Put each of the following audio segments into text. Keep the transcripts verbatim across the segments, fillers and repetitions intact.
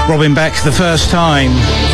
Robin Beck, The First Time.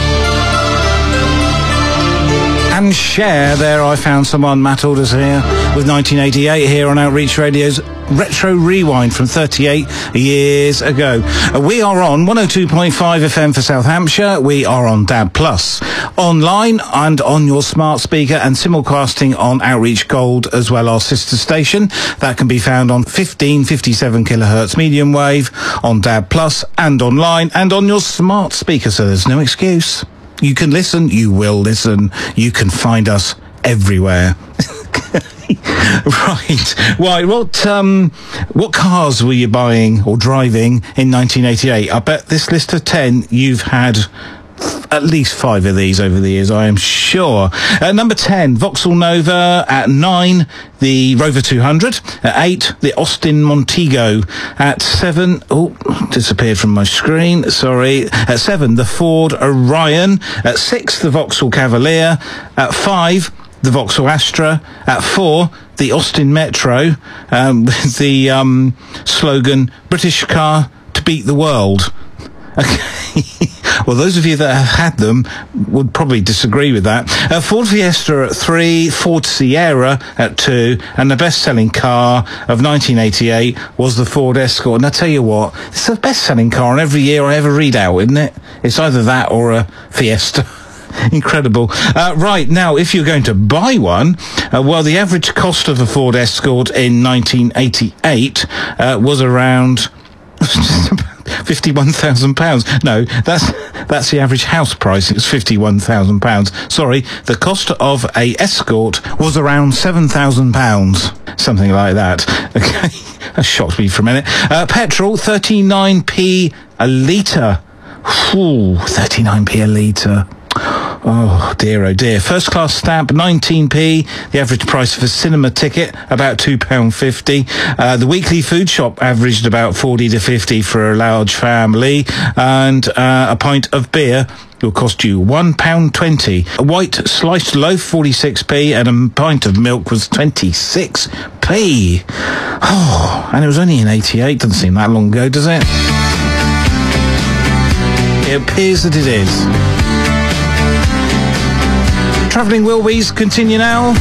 And Cher, there I found someone. Matt Alders here with nineteen eighty-eight here on Outreach Radio's Retro Rewind from thirty-eight years ago. Uh, we are on one oh two point five F M for South Hampshire. We are on D A B Plus, online and on your smart speaker, and simulcasting on Outreach Gold as well, our sister station. That can be found on fifteen fifty-seven kilohertz medium wave, on D A B Plus, and online and on your smart speaker, so there's no excuse. You can listen, you will listen, you can find us everywhere. Right. Right. What um, what cars were you buying or driving in nineteen eighty-eight? I bet this list of ten, you've had at least five of these over the years, I am sure. At number ten, Vauxhall Nova. At nine, the Rover two hundred. At eight, the Austin Montego. At seven, oh, disappeared from my screen, sorry. At seven, the Ford Orion. At six, the Vauxhall Cavalier. At five, the Vauxhall Astra. At four, the Austin Metro, um, with the um, slogan, British car to beat the world. Okay. Well, those of you that have had them would probably disagree with that. Uh, Ford Fiesta at three, Ford Sierra at two, and the best-selling car of nineteen eighty-eight was the Ford Escort. And I tell you what, it's the best-selling car on every year I ever read out, isn't it? It's either that or a Fiesta. Incredible. Uh, right, now, if you're going to buy one, uh, well, the average cost of a Ford Escort in nineteen eighty-eight uh, was around fifty-one thousand pounds. No, that's that's the average house price. It's fifty-one thousand pounds. Sorry, the cost of a Escort was around seven thousand pounds. Something like that. Okay, that shocked me for a minute. Uh, petrol, thirty-nine p a litre. Ooh, thirty-nine p a litre. Oh dear, oh dear. First class stamp, nineteen p. The average price of a cinema ticket, about two pounds fifty. Uh, the weekly food shop averaged about forty to fifty for a large family. And uh, a pint of beer will cost you one pound twenty. A white sliced loaf, forty-six p. And a pint of milk was twenty-six p. Oh, and it was only in eighty-eight. Doesn't seem that long ago, does it? It appears that it is. Travelling Wilburys continue now.